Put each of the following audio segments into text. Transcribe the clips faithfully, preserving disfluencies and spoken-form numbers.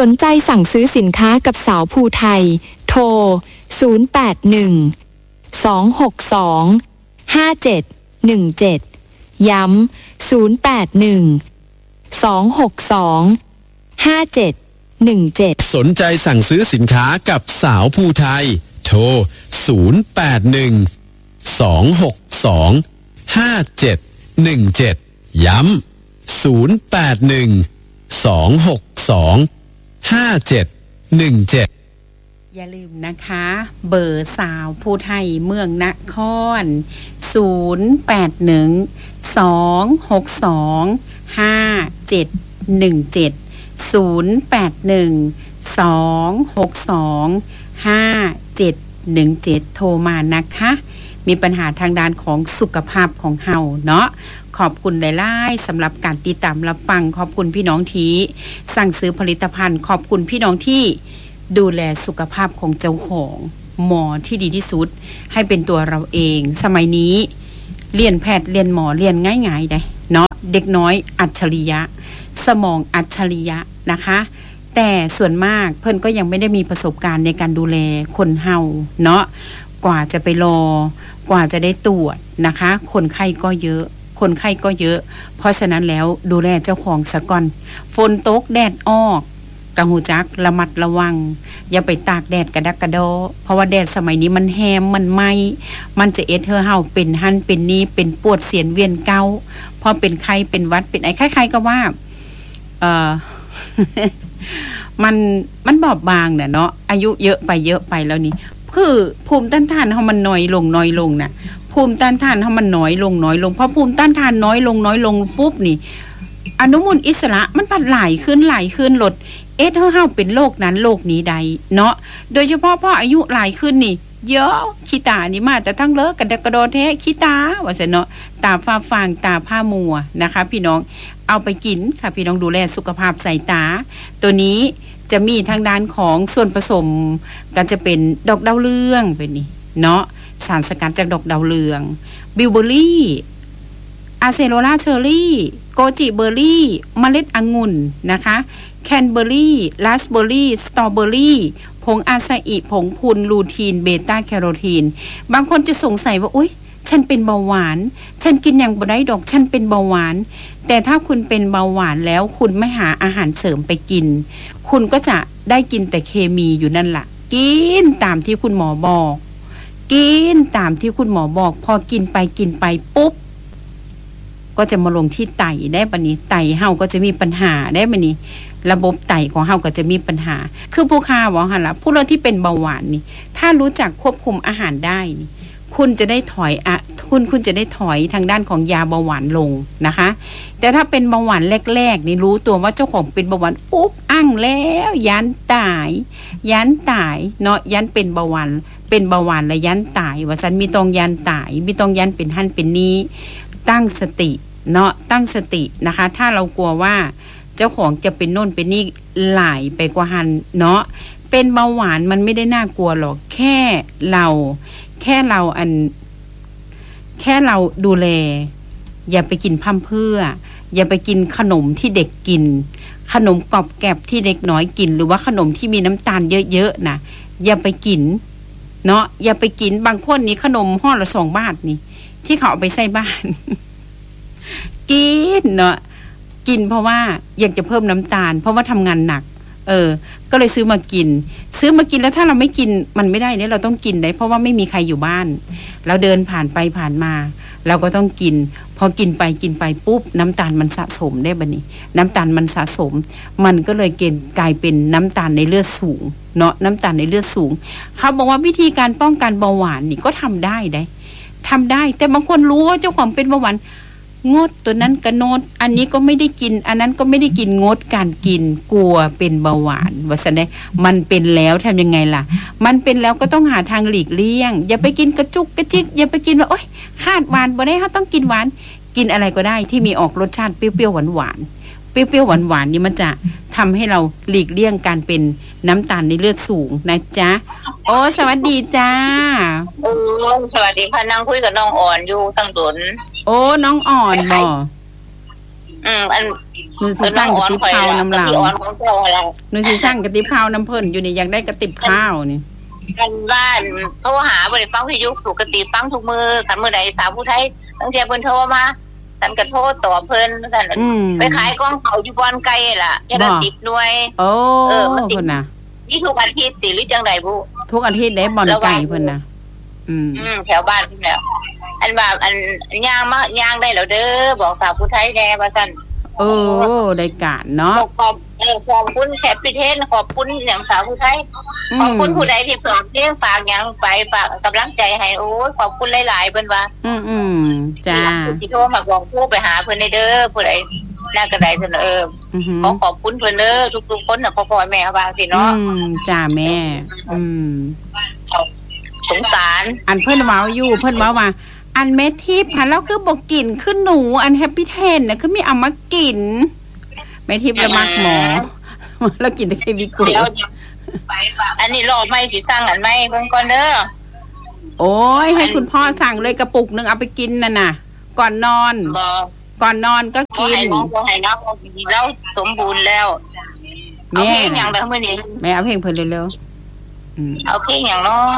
นใจสั่งซื้อสินค้ากับสาวภูไทยโทรศูนย์ แปด หนึ่ง สอง หก สอง ห้า เจ็ด หนึ่ง เจ็ดย้ำศูนย์ แปด หนึ่ง สอง หก สอง ห้า เจ็ด หนึ่ง เจ็ดสนใจสั่งซื้อสินค้ากับสาวภูไทยโทรศูนย์ แปด หนึ่ง สอง หก สอง ห้า เจ็ด หนึ่ง เจ็ดย้ำศูนย์ แปด หนึ่ง สอง หก สอง ห้า เจ็ด หนึ่ง เจ็ดอย่าลืมนะคะเบอร์สาวภูไทยเมืองนครศูนย์ แปด หนึ่ง สอง หก สอง ห้า เจ็ด หนึ่ง เจ็ดศูนย์ แปด หนึ่ง สอง หก สอง ห้า เจ็ด หนึ่ง เจ็ดโทรมานะคะมีปัญหาทางด้านของสุขภาพของเฮาเนาะขอบคุณหลายๆสำหรับการติดตามรับฟังขอบคุณพี่น้องที่สั่งซื้อผลิตภัณฑ์ขอบคุณพี่น้องที่ดูแลสุขภาพของเจ้าของหมอที่ดีที่สุดให้เป็นตัวเราเองสมัยนี้เรียนแพทย์เรียนหมอเรียนง่ายๆได้เนาะเด็กน้อยอัจฉริยะสมองอัจฉริยะนะคะแต่ส่วนมากเพิ่นก็ยังไม่ได้มีประสบการณ์ในการดูแลคนเฮาเนาะกว่าจะไปรอกว่าจะได้ตรวจนะคะคนไข้ก็เยอะคนไข้ก็เยอะเพราะฉะนั้นแล้วดูแลเจ้าของซะก่อนฝนตกแดดออกกะหูจักระมัดระวังอย่าไปตากแดดกระดักกระโดเพราะว่าแดดสมัยนี้มันแฮมมันไหม้มันจะเอเธอร์เฮาเป็นหั่นเป็นนี้เป็นปวดเสียนเวียนเกาพอเป็นไข้เป็นวัดเป็นไอ้ใครๆก็ว่าเอ่อ มันมันบอบบางน่ะเนาะอายุเยอะไปเยอะไปแล้วนี่คือภูมิต้านทานเฮามันน้อยลงน้อยลงน่ะภูมิต้านทานเฮามันน้อยลงน้อยลงพอภูมิต้านทานน้อยลงน้อยลงปุ๊บนี่อนุมูลอิสระมันพัดหลายขึ้นหลายขึ้นลดเอสเฮาเป็นโรคนั้นโรคนี้ใดเนาะโดยเฉพาะพออายุหลายขึ้นนี่เยอะขี้ตานี่มาแต่ทั้งเลิกกระดกกระโดดแท้ขี้ตาว่าซั่นเนาะตาฟ้าฟางตาผ้ามัวนะคะพี่น้องเอาไปกินค่ะพี่น้องดูแลสุขภาพสายตาตัวนี้จะมีทางด้านของส่วนผสมก็จะเป็นดอกดาวเรืองเป็นนี่เนาะสารสกัดจากดอกดาวเรืองบิวเบอรี่อะเซโรลาเชอร์รี่โกจิเบอร์รี่เมล็ดองุ่นนะคะแคนเบอร์รี่ราสเบอร์รี่สตรอเบอร์รี่ผงอาซาอิผงพุนลูทีนเบต้าแคโรทีนบางคนจะสงสัยว่าอุ๊ยฉันเป็นเบาหวานฉันกินอย่างบ่ได้ดอกฉันเป็นเบาหวานแต่ถ้าคุณเป็นเบาหวานแล้วคุณไม่หาอาหารเสริมไปกินคุณก็จะได้กินแต่เคมีอยู่นั่นแหละกินตามที่คุณหมอบอกกินตามที่คุณหมอบอกพอกินไปกินไปปุ๊บก็จะมาลงที่ไตได้ปะนี้ไตเฮาก็จะมีปัญหาได้ปะนี้ระบบไตของเฮาก็จะมีปัญหาคือผู้ค้าว่าหั่นล่ะผู้เราที่เป็นเบาหวานนี่ถ้ารู้จักควบคุมอาหารได้นี่คุณจะได้ถอยอะคุณคุณจะได้ถอยทางด้านของยาเบาหวานลงนะคะแต่ถ้าเป็นเบาหวานแรกๆนี่รู้ตัวว่าเจ้าของเป็นเบาหวานอุ๊บอั่งแล้วยันตายยันตายเนาะยันเป็นเบาหวานเป็นเบาหวานและยันตายว่าซั่นมีต้องยันตายมีต้องยันเป็นหั่นเป็นนี้ตั้งสติเนาะตั้งสตินะคะถ้าเรากลัวว่าเจ้าของจะเป็นโน่นเป็นนี่หลายไปกว่าหันเนาะเป็นเบาหวานมันไม่ได้น่ากลัวหรอกแค่เราแค่เราอันแค่เราดูแลอย่าไปกินพร่ำเพรื่ออย่าไปกินขนมที่เด็กกินขนมกรอบแกรบที่เด็กน้อยกินหรือว่าขนมที่มีน้ำตาลเยอะๆนะอย่าไปกินเนาะอย่าไปกินบางคนนี่ขนมห่อละสองบาทนี่ที่เขาเอาไปใส่บ้าน กินเนาะกินเพราะว่าอยากจะเพิ่มน้ำตาลเพราะว่าทำงานหนักเออก็เลยซื้อมากินซื้อมากินแล้วถ้าเราไม่กินมันไม่ได้เนี่ยเราต้องกินได้เพราะว่าไม่มีใครอยู่บ้านเราเดินผ่านไปผ่านมาเราก็ต้องกินพอกินไปกินไปปุ๊บน้ำตาลมันสะสมได้บัดนี้น้ำตาลมันสะสมมันก็เลยเกณฑ์กลายเป็นน้ำตาลในเลือดสูงเนาะน้ำตาลในเลือดสูงเขาบอกว่าวิธีการป้องกันเบาหวานนี่ก็ทำได้ได้ทำได้แต่บางคนรู้ว่าเจ้าของเป็นเบาหวานงดตัวนั้นก็งดอันนี้ก็ไม่ได้กินอันนั้นก็ไม่ได้กินงดการกินกลัวเป็นเบาหวานว่าซั่นได้มันเป็นแล้วทำยังไงล่ะมันเป็นแล้วก็ต้องหาทางหลีกเลี่ยงอย่าไปกินกระจุกกระจิกอย่าไปกินว่าโอ๊ยคาดหวานบ่ได้เฮาต้องกินหวานกินอะไรก็ได้ที่มีออกรสชาติเปรี้ยวๆหวานๆเปรี้ยวๆหวานๆนี่มันจะทำให้เราหลีกเลี่ยงการเป็นน้ำตาลในเลือดสูงนะจ๊ะโอ้สวัสดีจ้าโอ้สวัสดีค่ะนั่งคุยกับน้องอ่อนอยู่ตั้งตนโอ้น้องอ่อนบ่อืมอันหนูสิสร้างกระติบข้าวน้ำเหลาอ่อนของเจ้าอะไรหนูสิสร้างกระติบข้าวน้ำเพิ่นอยู่นี่อยากได้กระติบข้าวนี่กันบ้านโทรหาบริฟังพิยุปกติฟังทุกมือกันเมื่อใดสาวผู้ไทยตั้งใจเพิ่นโทรมาสันกระโทษต่อเพิ่นสั่นไปขายกองเขาอยู่บอนไกลล่ะแค่ละสิบหน่วยโอ้เออมันสิเพิ่นน่ะนี่ทุกอาทิตย์สิหรือจังไดบุทุกอาทิตย์ได้บ่อนไก่เพิ่นน่ะอืมอืมแถวบ้านเพิ่นแล้วอันว่าอันย่างมาย่างได้แล้วเด้อบอกสาวผู้ไทยแน่ว่าซั่นเออได้การเนาะขอบเออขอบคุณแคปปิเทนขอบคุณอย่างสาวผู้ไทยขอบคุณผู้ใดที่ฝากเลี้ยงฝากหยังไปฝากกำลังใจให้โอ้ยขอบคุณหลายๆเพิ่นว่าอืมอืมจ้าที่โทรมาบอกผู้ไปหาเพิ่นเด้อผู้ใดน่ากระไดเพิ่นเอออือหือขอขอบคุณเพิ่นเด้อทุกๆคนน่ะพ่อๆแม่เขาว่าสิอืเนาะมจ้าแม่ อืมสงสารอันเพิ่นเว้าอยู่เพิ่นเว้าว่าอันเม็ดทิพย์หันแล้วคือบ่กินคือหนูอันแฮปปี้เทนน่ะคือมีเอามากินแม่ทิพย์ละมักหมอแล้วกินแต่เคบิโกเดี๋ยวอันนี้รอบไม่สิสร้างอันไม่เพิ่นก่อนเด้อโอ้ยให้คุณพ่อสั่งเลยกระปุกนึงเอาไปกินน่ะน่ะก่อนนอนบ่ก่อนนอนก็กิกินนบ่ให้น้องเราสมบูรณ์แล้วเอาแม่เพลงหยังเด้อมื้อนี้แม่เอาเพลงเพิ่นเร็วๆอืมเอาเพลงหยังเนาะ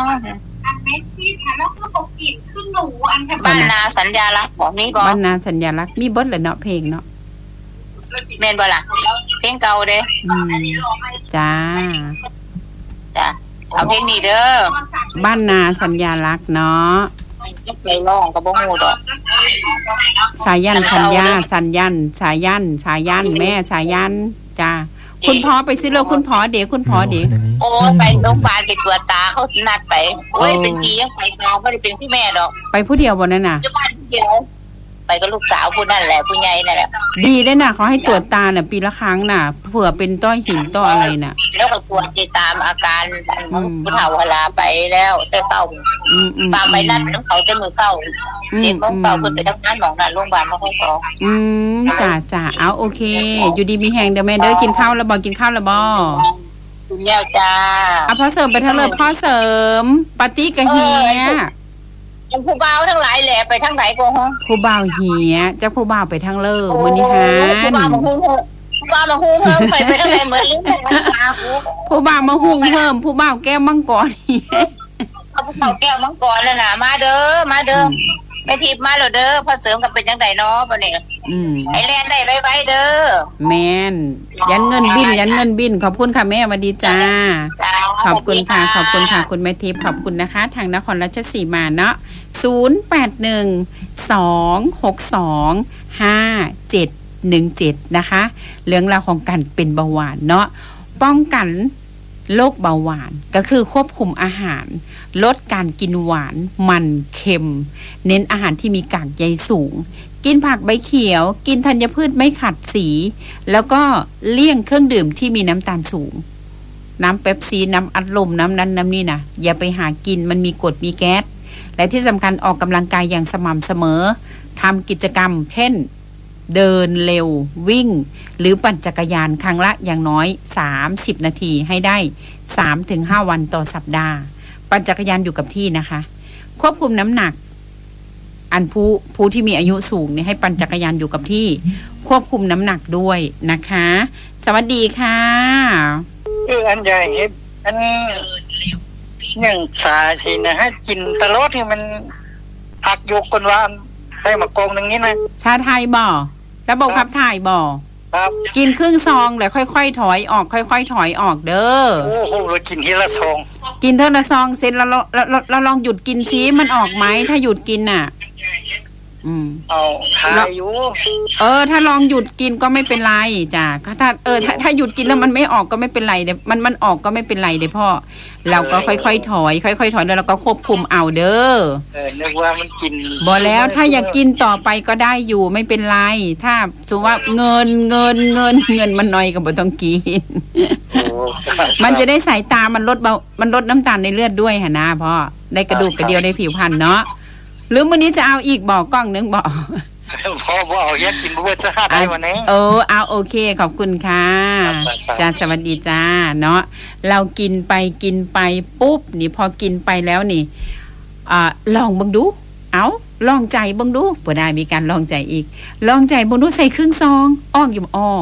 บ้านนาสัญญาลักษณ์บอกนี้บ่บ้านนาสัญลักษณ์มีเบิดแหละเนาะเพลงเนาะแม่นบ่ล่ะเพลงเก่าเด้อืมจ้าจ้ะเอาเพลงนี้เด้อบ้านนาสัญญลักษณ์เนาะไปร้องก็บ่ฮู้ดอกสายันสัญญาสัญญันสายันสายันแม่สายันจ้าคุณพ่อไปซื้อเลยคุณพ่อเดี๋ยวคุณพ่อเดี๋ยวโอ้ไปโรงพยาบาลไปตรวจตาเขานัดไปโอ้ยเป็นพี่ยังไปน้องบ่ได้เป็นพี่แม่ดอกไปผู้เดียวบ่นั่นน่ะอยู่บ้านเดียวไปกับลูกสาวผู้นั่นแหละผู้ใหญ่นั่นแหละดีได้น่ะเขาให้ตรวจตาน่ะปีละครั้งน่ะเผื่อเป็นต้อหินต้ออะไรน่ะแล้วก็ตรวจติดตามอาการผู้เฒ่าเวลาไปแล้วแต่เศร้าอืมอืมตามไปนัดน้ำเขาจะมือเศร้าอืมเด็กน้องเศร้าเพิ่นไปทำงานหมองนั่นโรงพยาบาลมาค่อยสองอืมจ้าจ้าเอาโอเค อยู่ดีมีแหงเดี๋ยวแม่เด้อกินข้าวแล้วบ่กินข้าวแล้วบ่คุณย่าจ้าอ่ะพ่อเสริมไปทางเลยพ่อเสริมปาร์ตี้กะเฮียยังผู้บ่าวทั้งหลายแหละไปทางไหนก็ฮะผู้บ่าวเฮียจักผู้บ่าวไปทางเลิกมื้อนี้ฮะผู้บ่าวมาฮู้ผู้บ่าวมาฮู้เพิ่มไปไปทางไหนเหมือนลิ้นตาฮู้ผู้บ่าวมาหุงเพิ่มผู้บ่าวแก้วมังกรเฮียเอาผู้เขาแก้วมังกรแล้วน่ะมาเด้อมาเด้อไปทิพย์มาแล้วเด้อพอเสริมกับเป็นจังไดเนาะบัดนี้อืมไอ้แลนได้ไว้ๆเด้อแม่นยันเงินบินยันเงินบินขอบคุณค่ะแม่สวัสดีจ้าจ้าขอบคุณค่ะขอบคุณค่ะคุณแม่ทิพย์ขอบคุณนะคะ ทางนครราชสีมาเนาะศูนย์ แปด หนึ่ง สอง หก สอง ห้า เจ็ด หนึ่ง เจ็ดนะคะเรื่องราวของการเป็นเบาหวานเนาะป้องกันโรคเบาหวานก็คือควบคุมอาหารลดการกินหวานมันเค็ม เน้นอาหารที่มีกากใยสูง กินผักใบเขียว กินธัญพืชไม่ขัดสี แล้วก็เลี่ยงเครื่องดื่มที่มีน้ำตาลสูง น้ำเป๊ปซี่น้ำอัดลมน้ำนั้นน้ำนี่นะอย่าไปหากินมันมีกรดมีแก๊สและที่สำคัญออกกำลังกายอย่างสม่ำเสมอทำกิจกรรม เช่น เดินเร็ววิ่ง หรือปั่นจักรยานครั้งละอย่างน้อยสามสิบนาทีให้ได้ สามถึงห้า วันต่อสัปดาห์ปั่นจักรยานอยู่กับที่นะคะควบคุมน้ำหนักอันผู้ผู้ที่มีอายุสูงเนี่ยให้ปั่นจักรยานอยู่กับที่ควบคุมน้ำหนักด้วยนะคะ สวัสดีค่ะเอออันใหญ่เห็นอันอย่างสาเหตุนะฮะกินตลอดที่มันหักยกกันว่าได้มากองหนึ่งนี้นะชาไทยบ่ระบบขับถ่ายบ่ครับกินครึ่งซองแล้วค่อยๆถอยออกค่อยๆถอยออกเด้อโอ้โหเรากินทีละซองกินเท่าละซองเสร็จเราเราเราเราลองหยุดกินซิมันออกไหมถ้าหยุดกินน่ะ อืมเอาหายอยู่เออถ้าลองหยุดกินก็ไม่เป็นไรจ้ะถ้าเออถ้าถ้าหยุดกินแล้วมันไม่ออกก็ไม่เป็นไรเดี๋ยวมันมันออกก็ไม่เป็นไรเดี๋ยวพ่อเราก็ค่อยๆถอยค่อยๆถอยแล้วเราก็ควบคุมเอาเด้อเออนึกว่ามันกินบอกแล้วถ้าอยากกินต่อไปก็ได้อยู่ไม่เป็นไรถ้าสมมติว่าเงินเงินเงินเงินมันน้อยก็บ่ต้องกินโอ้ครับมันจะได้สายตามันลดเบามันลดน้ำตาลในเลือดด้วยหะนะพ่อได้กระดูกกระเดียวได้ผิวพรรณเนาะหรือมื้อนี้จะเอาอีกบอกกล้องนึงบอกพอบ่เอาแยกกินบ่เบิดซะหาได้วันนี้เออเอาโอเคขอบคุณค่ะครับครับจ้าสวัสดีจ้าเนาะเรากินไปกินไปปุ๊บนี่พอกินไปแล้วนี่อ่าลองเบิ่งดูเอาลองใจเบิ่งดูบ่ได้มีการลองใจอีกลองใจเบิ่งดูใส่ครึ่งซองออกอยู่บ่ออก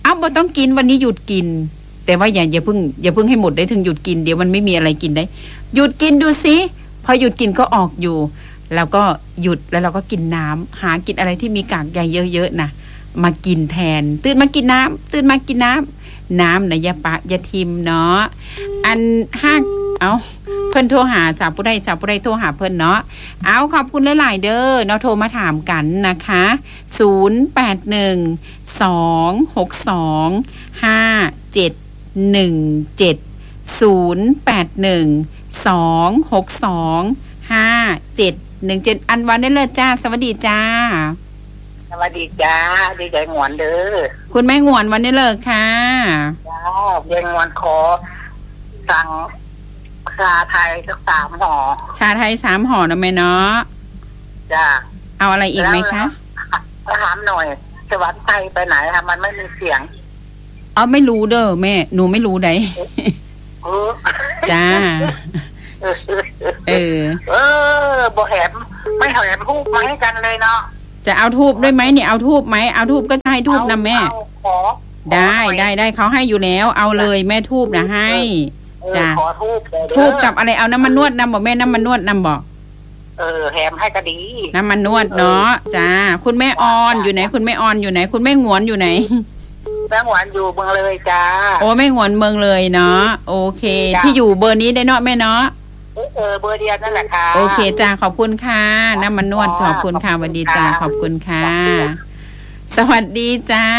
อ้าวบ่ต้องกินวันนี้หยุดกินแต่ว่าอย่าอย่าเพิ่งอย่าเพิ่งให้หมดได้ถึงหยุดกินเดี๋ยวมันไม่มีอะไรกินได้หยุดกินดูสิพอหยุดกินก็ออกอยู่แล้วก็หยุดแล้วเราก็กินน้ำหากินอะไรที่มีกากใยเยอะๆนะมากินแทนตื่นมากินน้ำตื่นมากินน้ำน้ำนะอย่าปะอย่าทิมเนาะอันห้าเอาเพิ่นโทรหาสาวผู้ใดสาวผู้ใดโทรหาเพิ่นเนาะเอาขอบคุณหลายๆเด้อเนาะโทรมาถามกันนะคะศูนย์ แปด หนึ่ง สอง หก สอง ห้า เจ็ด หนึ่ง เจ็ด ศูนย์ แปด หนึ่ง สอง หก สอง ห้า เจ็ด หนึ่ง เจ็ดอันวันได้เลยจ้าสวัสดีจ้าสวัสดีจ้าดีใจงวนเด้อคุณแม่งวนวันนี้เลยค่ะจ้าเรียนงวนขอสั่งชาไทยสักสามห่อชาไทยสามห่อนะแม่เนาะจ้าเอาอะไรอีกไหมคะถามหน่อยสวรรค์ไทยไปไหนคะมันไม่มีเสียงเอาไม่รู้เด้อแม่หนูไม่รู้ได้จ้าเออเออบ่แหมไม่แหมทูบมาให้กันเลยเนาะจะเอาทูบด้วยไหมเนี่ยเอาทูบไหมเอาทูบก็จะให้ทูบนะแม่ได้ได้ได้เขาให้อยู่แล้วเอาเลยแม่ทูบนะให้จ้าทูบกับอะไรเอาน้ำมันนวดนำบอกแม่น้ำมันนวดนำบอกเออแหมให้ก็ดีน้ำมันนวดเนาะจ้าคุณแม่ออนอยู่ไหนคุณแม่ออนอยู่ไหนคุณแม่งวนอยู่ไหนแม่งวนอยู่เมืองเลยจ้าโอ้แม่งวนเมืองเลยเนาะโอเคที่อยู่เบอร์นี้ได้เนาะแม่เนาะเออเบอร์เดียวนั่นแหละค่ะโอเคจ้าขอบคุณค่ะน้ำมันนวดขอบคุณค่ะสวัสดีจ้าขอบคุณค่ะสวัสดีจ้า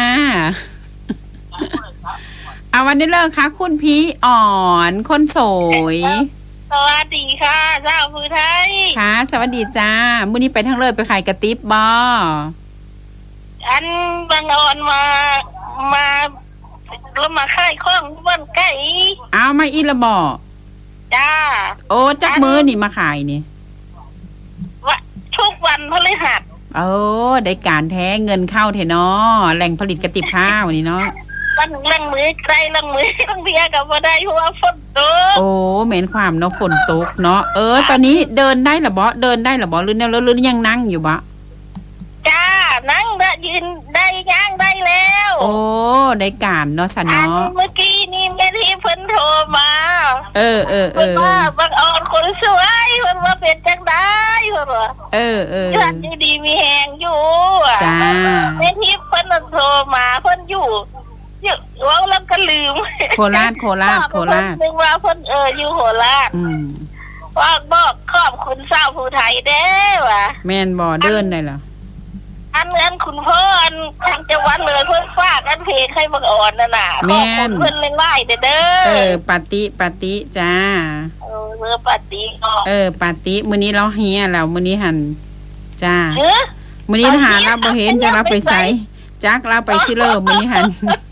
เอาวันนี้เลิกค่ะคุณพี่อ่อนคนสวยสวัสดีค่ะเจ้าผู้ไทยค่ะสวัสดีจ้ามื้อนี้ไปทั้งเลยไปขายกระติบบ่อันบางอ่อนมามาแล้วมาขายของบ้านไก่เอามาอีละบ่จ้าโอ้จักมื้อนี่มาขายนี่ว่าทุกวันพฤหัสโอ้ได้การแท้เงินเข้าแท้เนาะแหล่งผลิตกระติบข้าวนี่เนาะวันเรื่องมือใกล้เรื่องมือต้องเบียกับบ่ได้เพราะว่าฝนตกโอ้เหม็นความเนาะฝนตกเนาะเออตอนนี้เดินได้หรอบ่เดินได้หรอบ่หรือแล้วหรือยังนั่งอยู่บ่จ้านั่งได้ยืนได้ย่างได้แล้วโอ้ได้การเนาะซะเนาะเมื่อกี้นี่แม่ที่เพิ่นโทรมาเออเออเออว่าบางอ่อนคนสวยเพิ่นว่าเป็นจังได๋เพิ่นว่าเออเออท่านอยู่ดีมีแฮงอยู่จ้าแม่ที่เพิ่นโทรมาเพิ่นอยู่อยู่เว้าแล้วก็ลืมโคราชโคราชโคราชนึกว่าเพิ่นเอออยู่โคราชอืมว่าบอกขอบคุณชาวผู้ไทยเด้อว่ะแม่นบ่เดินได้เหรออันอันคุณพ่ออันทางจังหวัดเลยเพิ่นฝากอันเพลงให้บังอ่อนน่ะน่ะขอบคุณเพิ่นหลายๆเด้อเด้อเออปาติปาติจ้าเออเมื่อปาติก็เออปาติมื้อนี้เราเฮียแล้วมื้อนี้หั่นจ้ามื้อนี้หาเราบ่เห็นจังเราไปไสจักเราไปซิเลอร์มื้อนี้หั่น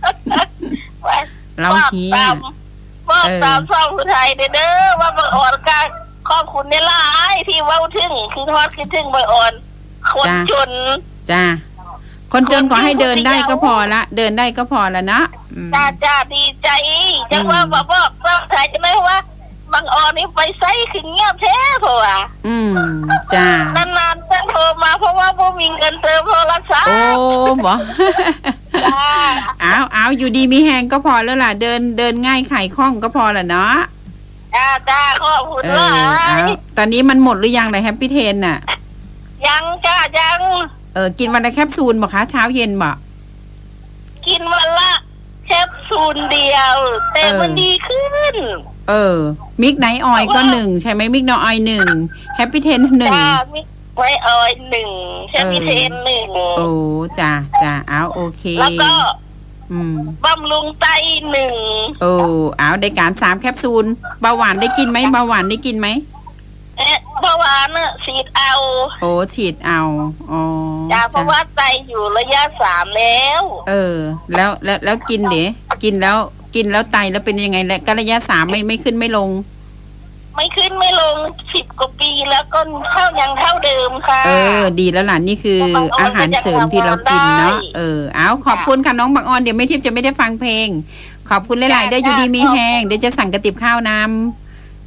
เราเฮียบอกตามช่องผู้ไทยเด้อเด้อว่าบังอ่อนก็ขอบคุณหลายที่เว้าถึงคือฮอดคิดถึงบังอ่อนคนจนจ้าคนจนก็ให้เดินได้ก็พอละเดินได้ก็พอละนะจ้าจ้าดีใจจังว่าบอกบอกต้องถ่ายจะไหมว่าบางอ่อนนี่ไปไซขึ้นเงียบแท้เพราะว่าอืมจ้านานๆจะโทรมาเพราะว่าบ่มีเงินเติมโทรศัพท์โอ้บ่อ้าวอ้าวอยู่ดีมีแฮงก็พอแล้วล่ะเดินเดินง่ายขายคล่องก็พอละเนาะจ้าจ้าขอบคุณหลายตอนนี้มันหมดหรือยังเลยแฮปปี้เทนน่ะยังจ้ายังเออกินวันละแคปซูลบ่คะเช้าเย็นบ่กินวันละแคปซูลเดียวแต่มันดีขึ้นเออมิกไนท์ออยก็หนึ่งใช่ไหมมิกไนท์ออยหนึ่งแฮปปี้เทนหนึ่งจ้ามิกไนท์ออยหนึ่งแฮปปี้เทนหนึ่งโอ้จ้าจ้าเอาโอเคแล้วก็อืมบำรุงไตหนึ่งโอ้เอาได้การสามแคปซูลเบาหวานได้กินไหมเบาหวานได้กินไหมเอ๊ะเบาหวานน่ะฉีดเอาโอ้ฉีดเอาอ๋อจ้าเพราะว่าไตอยู่ระยะสามแล้วเออแล้วแล้วแล้วกินเดี๋ยวกินแล้วกินแล้วไตแล้วเป็นยังไงแล้วก็ระยะสามไม่ไม่ขึ้นไม่ลงไม่ขึ้นไม่ลงสิบกว่าปีแล้วก็เท่ายังเท่าเดิมค่ะเออดีแล้วล่ะนี่คืออาหารเสริมที่เรากินเนาะเออเอาขอบคุณค่ะน้องบางออนเดี๋ยวไม่ทิพย์จะไม่ได้ฟังเพลงขอบคุณหลายๆได้อยู่ดีมีแฮงเดี๋ยวจะสั่งกระติบข้าวนำ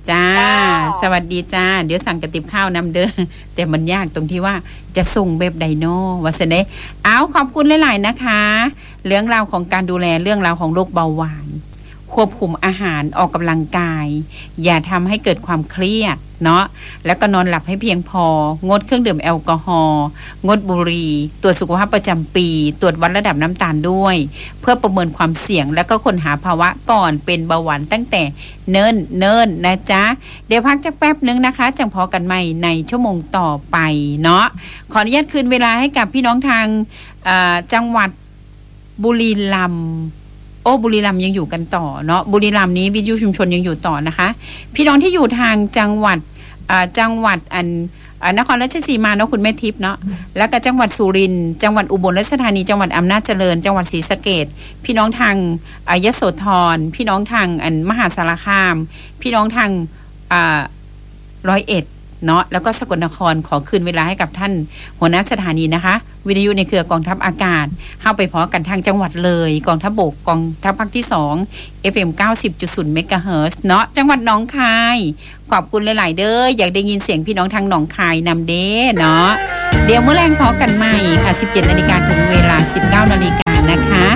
จ้าสวัสดีจ้าเดี๋ยวสั่งกระติบข้าวนำเด้อแต่มันยากตรงที่ว่าจะส่งแบบไดโนว่าซะเด้เอาขอบคุณหลายๆนะคะเรื่องราวของการดูแลเรื่องราวของโรคเบาหวานควบคุมอาหารออกกำลังกายอย่าทำให้เกิดความเครียดเนาะแล้วก็นอนหลับให้เพียงพองดเครื่องดื่มแอลกอฮอล์งดบุหรี่ตรวจสุขภาพประจำปีตรวจวัดระดับน้ำตาลด้วยเพื่อประเมินความเสี่ยงแล้วก็ค้นหาภาวะก่อนเป็นเบาหวานตั้งแต่เนิ่นเนิ่นนะจ๊ะเดี๋ยวพักจักแป๊บนึงนะคะจังพอกันใหม่ในชั่วโมงต่อไปเนาะขออนุญาตคืนเวลาให้กับพี่น้องทางจังหวัดบุรีรัมย์โอ้บุรีรัมย์ยังอยู่กันต่อเนาะบุรีรัมย์นี้วิทยุชุมชนยังอยู่ต่อนะคะพี่น้องที่อยู่ทางจังหวัดจังหวัดอันนครราชสีมาเนาะคุณแม่ทิพย์เนาะแล้วก็จังหวัดสุรินทร์จังหวัดอุบลราชธานีจังหวัดอำนาจเจริญจังหวัดศรีสะเกษพี่น้องทางยโสธรพี่น้องทางอันมหาสารคามพี่น้องทางร้อยเอ็ดเนาะแล้วก็สกลนครขอคืนเวลาให้กับท่านหัวหน้าสถานีนะคะวิทยุในเครือกองทัพอากาศเข้าไปพอกันทางจังหวัดเลยกองทัพบกกองทัพภาคที่สอง เอฟ เอ็ม เก้าสิบจุดศูนย์ เมกะเฮิรตซ์เนาะจังหวัดหนองคายขอบคุณหลายๆเด้ออยากได้ยินเสียงพี่น้องทางหนองคายนำเด้เนาะเดี๋ยวเมื่อแรงพอกันใหม่ค่ะ สิบเจ็ดนาฬิกาถึงเวลา สิบเก้านาฬิกานะคะ